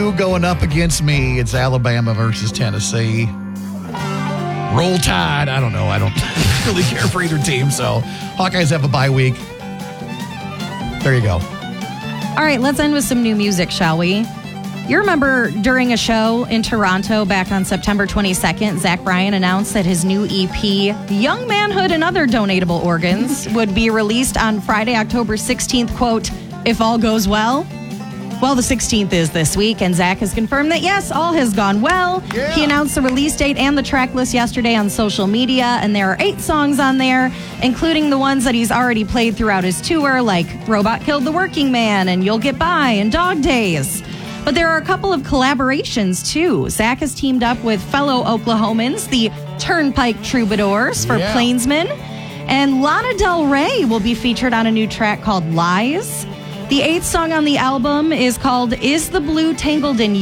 you going up against me. It's Alabama versus Tennessee. Roll Tide. I don't know. I don't really care for either team, so Hawkeyes have a bye week. There you go. All right, let's end with some new music, shall we? You remember during a show in Toronto back on September 22nd, Zach Bryan announced that his new EP, Young Manhood and Other Donatable Organs, would be released on Friday, October 16th, quote, if all goes well. Well, the 16th is this week, and Zach has confirmed that, yes, all has gone well. Yeah. He announced the release date and the track list yesterday on social media, and there are 8 songs on there, including the ones that he's already played throughout his tour, like Robot Killed the Working Man and You'll Get By and Dog Days. But there are a couple of collaborations, too. Zach has teamed up with fellow Oklahomans, the Turnpike Troubadours, for Plainsman. And Lana Del Rey will be featured on a new track called Lies. The 8th song on the album is called Is the Blue Tangled in You?